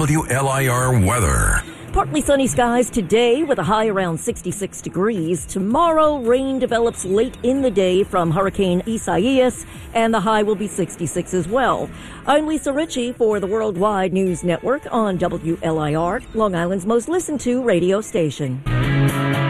WLIR weather. Partly sunny skies today with a high around 66 degrees. Tomorrow, rain develops late in the day from Hurricane Isaias, and the high will be 66 as well. I'm Lisa Ritchie for the Worldwide News Network on WLIR, Long Island's most listened to radio station.